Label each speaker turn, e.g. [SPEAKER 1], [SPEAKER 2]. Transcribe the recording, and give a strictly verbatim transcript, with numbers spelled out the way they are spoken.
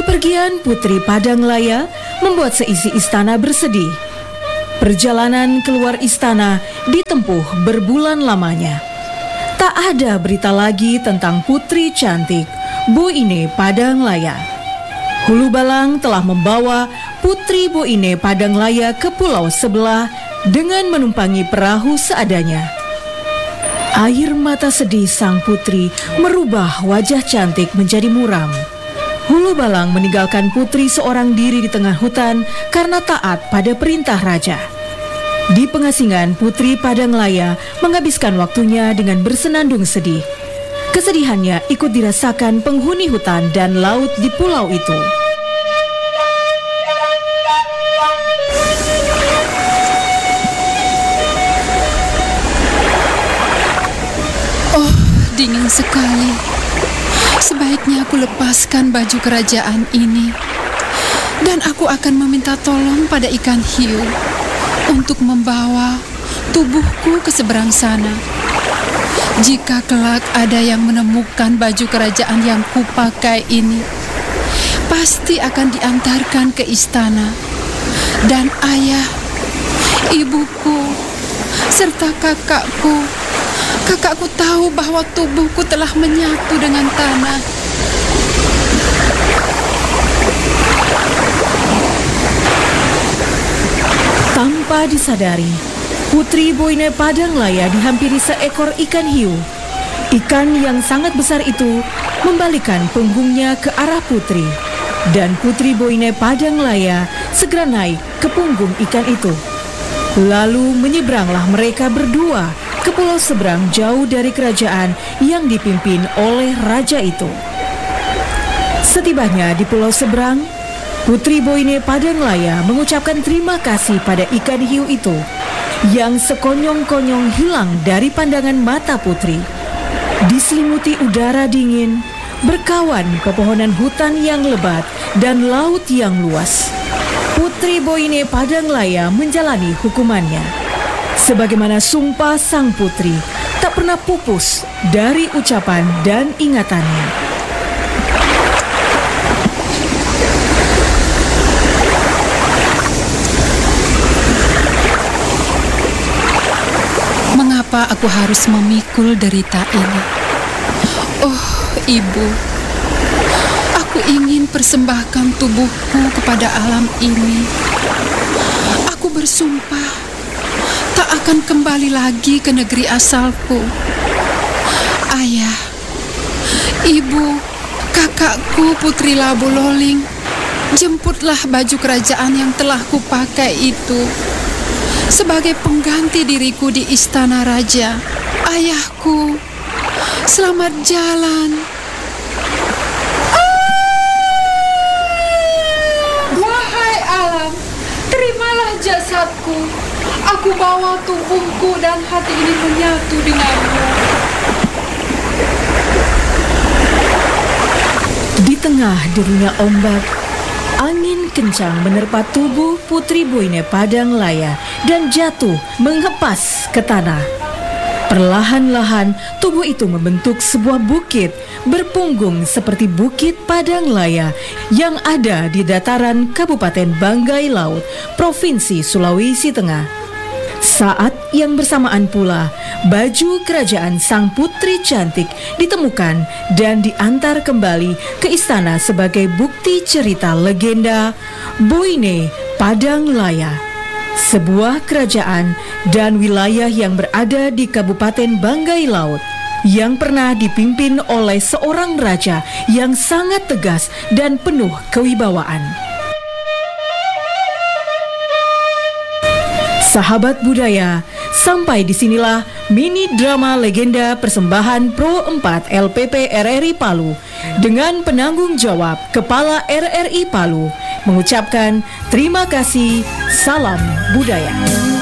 [SPEAKER 1] Kepergian Putri Padanglaya membuat seisi istana bersedih. Perjalanan keluar istana ditempuh berbulan lamanya. Tak ada berita lagi tentang putri cantik Boine Padanglaya. Hulu Balang telah membawa Putri Boine Padanglaya ke pulau sebelah dengan menumpangi perahu seadanya. Air mata sedih sang putri merubah wajah cantik menjadi muram. Hulu Balang meninggalkan putri seorang diri di tengah hutan karena taat pada perintah raja. Di pengasingan, Putri Padanglaya menghabiskan waktunya dengan bersenandung sedih. Kesedihannya ikut dirasakan penghuni hutan dan laut di pulau itu.
[SPEAKER 2] Oh, dingin sekali. Sebaiknya aku lepaskan baju kerajaan ini. Dan aku akan meminta tolong pada ikan hiu untuk membawa tubuhku ke seberang sana. Jika kelak ada yang menemukan baju kerajaan yang kupakai ini, pasti akan diantarkan ke istana. Dan ayah, ibuku, serta kakakku Kakakku tahu bahwa tubuhku telah menyatu dengan tanah.
[SPEAKER 1] Tanpa disadari, Putri Boine Padanglaya dihampiri seekor ikan hiu. Ikan yang sangat besar itu membalikkan punggungnya ke arah putri. Dan Putri Boine Padanglaya segera naik ke punggung ikan itu. Lalu menyeberanglah mereka berdua ke pulau seberang jauh dari kerajaan yang dipimpin oleh raja itu. Setibanya di pulau seberang, Putri Boine Padanglaya mengucapkan terima kasih pada ikan hiu itu yang sekonyong-konyong hilang dari pandangan mata putri. Diselimuti udara dingin, berkawan pepohonan hutan yang lebat dan laut yang luas, Putri Boine Padanglaya menjalani hukumannya. Sebagaimana sumpah sang putri tak pernah pupus dari ucapan dan ingatannya.
[SPEAKER 2] Mengapa aku harus memikul derita ini? Oh, ibu, aku ingin persembahkan tubuhku kepada alam ini. Aku bersumpah tak akan kembali lagi ke negeri asalku. Ayah, ibu, kakakku Putri Labu Loling, jemputlah baju kerajaan yang telah kupakai itu sebagai pengganti diriku di istana raja. Ayahku, selamat jalan.
[SPEAKER 3] Wahai alam, terimalah jasadku. Aku bawa tubuhku dan hati ini menyatu denganmu.
[SPEAKER 1] Di tengah derunya ombak, angin kencang menerpa tubuh Putri Boine Padanglaya dan jatuh mengepas ke tanah. Perlahan-lahan tubuh itu membentuk sebuah bukit berpunggung seperti Bukit Padanglaya yang ada di dataran Kabupaten Banggai Laut, Provinsi Sulawesi Tengah. Saat yang bersamaan pula, baju kerajaan sang putri cantik ditemukan dan diantar kembali ke istana sebagai bukti cerita legenda Boine Padanglaya. Sebuah kerajaan dan wilayah yang berada di Kabupaten Banggai Laut yang pernah dipimpin oleh seorang raja yang sangat tegas dan penuh kewibawaan. Sahabat budaya, sampai disinilah mini drama legenda persembahan Pro empat L P P R R I Palu dengan penanggung jawab Kepala R R I Palu mengucapkan terima kasih, salam budaya.